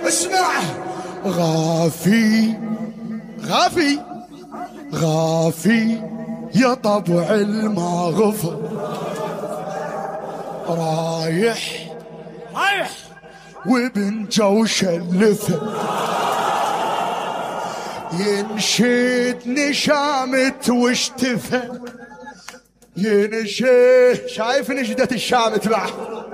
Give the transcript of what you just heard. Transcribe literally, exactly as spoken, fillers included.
اسمع غافي غافي غافي يا طبع المغفر، رايح رايح وابن جوش اللثة، ينشد نشامت واشتفى، ينشد شايف نشدة الشامت بعد